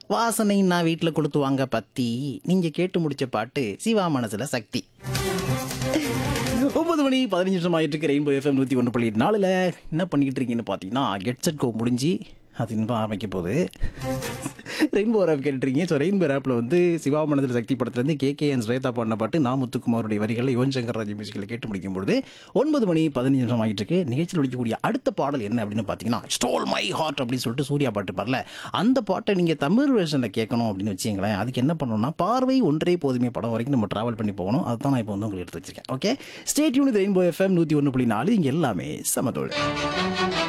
வாசனை நான் வீட்டில் கொளுத்துவாங்க பத்தி. நீங்கள் கேட்டு முடிச்ச பாட்டு சிவா மனசுல சக்தி. 9 மணி 15 நிமிஷம் ஆயிட்டு இருக்கு. ரெயின்போ எஃப்எம் 101.4ல என்ன பண்ணிக்கிட்டு இருக்கீங்கன்னு பார்த்தீங்கன்னா, கெட் செட் கோ முடிஞ்சு அது இன்னும் ஆரம்பிக்க போகுது. ரெயின்போ ஆப் கேட்டுருக்கீங்க. ஸோ ரெயின்போ ஆப்பில் வந்து சிவா மனதில் சக்தி படத்துலேருந்து கேகேஎன் ஸ்வேதா பாடின பாட்டு நான் முத்துக்குமாருடைய வரிகளில் யுவன் சங்கர் ராஜ் மியூசிக்கில் கேட்டு முடிக்கும்பொழுது 9 மணி 15 நிமிஷம் ஆகிட்டு இருக்கு. நிகழ்ச்சியில் ஒழிக்கக்கூடிய அடுத்த பாடல் என்ன அப்படின்னு பார்த்தீங்கன்னா, ஸ்டோல் மை ஹார்ட் அப்படின்னு சொல்லிட்டு சூர்யா பாட்டு பாடல. அந்த பாட்டை நீங்கள் தமிழ் வெர்ஷனில் கேட்கணும் அப்படின்னு வச்சுங்களேன். அதுக்கு என்ன பண்ணணும்னா, பார்வை ஒன்றே போதுமே படம் வரைக்கும் நம்ம ட்ராவல் பண்ணி போகணும். அதுதான் நான் இப்போ வந்து உங்களுக்கு எடுத்து வச்சிருக்கேன். Okay, stay tune rainbow FM 101.4. இங்கே எல்லாமே சமதோடு.